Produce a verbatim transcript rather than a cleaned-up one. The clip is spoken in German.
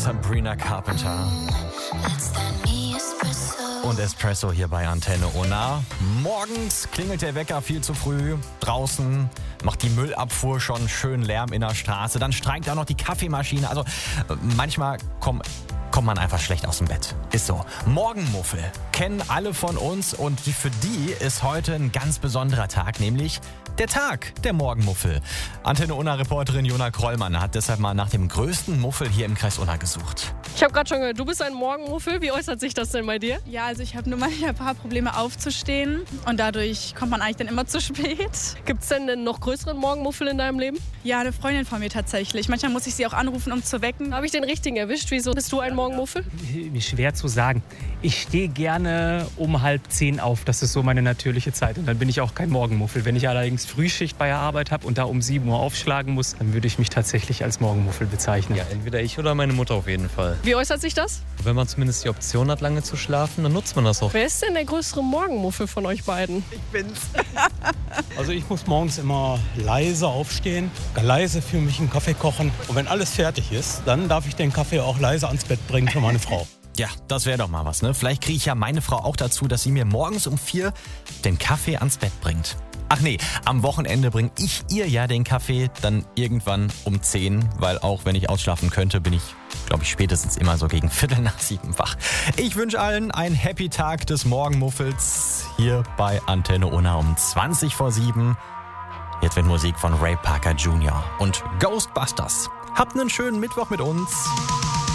Sabrina Carpenter. Und Espresso hier bei Antenne Unna. Morgens klingelt der Wecker viel zu früh. Draußen macht die Müllabfuhr schon schön Lärm in der Straße. Dann streikt auch noch die Kaffeemaschine. Also manchmal kommt, kommt man einfach schlecht aus dem Bett. Ist so. Morgenmuffel kennen alle von uns und für die ist heute ein ganz besonderer Tag, nämlich der Tag der Morgenmuffel. Antenne Unna-Reporterin Jona Krollmann hat deshalb mal nach dem größten Muffel hier im Kreis Unna gesucht. Ich habe gerade schon gehört, du bist ein Morgenmuffel. Wie äußert sich das denn bei dir? Ja, also ich habe nur manchmal ein paar Probleme aufzustehen und dadurch kommt man eigentlich dann immer zu spät. Gibt es denn einen noch größeren Morgenmuffel in deinem Leben? Ja, eine Freundin von mir tatsächlich. Manchmal muss ich sie auch anrufen, um zu wecken. Habe ich den richtigen erwischt? Wieso bist du ein Morgenmuffel? Schwer zu sagen. Ich stehe gerne um halb zehn auf. Das ist so meine natürliche Zeit. Und dann bin ich auch kein Morgenmuffel. Wenn ich allerdings Frühschicht bei der Arbeit habe und da um sieben Uhr aufschlagen muss, dann würde ich mich tatsächlich als Morgenmuffel bezeichnen. Ja, entweder ich oder meine Mutter auf jeden Fall. Wie äußert sich das? Wenn man zumindest die Option hat, lange zu schlafen, dann nutzt man das auch. Wer ist denn der größere Morgenmuffel von euch beiden? Ich bin's. Also ich muss morgens immer leise aufstehen, leise für mich einen Kaffee kochen. Und wenn alles fertig ist, dann darf ich den Kaffee auch leise ans Bett bringen für meine Frau. Ja, das wäre doch mal was, ne? Vielleicht kriege ich ja meine Frau auch dazu, dass sie mir morgens um vier den Kaffee ans Bett bringt. Ach nee, am Wochenende bringe ich ihr ja den Kaffee dann irgendwann um zehn, weil auch wenn ich ausschlafen könnte, bin ich, glaube ich, spätestens immer so gegen Viertel nach sieben wach. Ich wünsche allen einen Happy Tag des Morgenmuffels hier bei Antenne Unna um zwanzig vor sieben. Jetzt wird Musik von Ray Parker Junior und Ghostbusters. Habt einen schönen Mittwoch mit uns.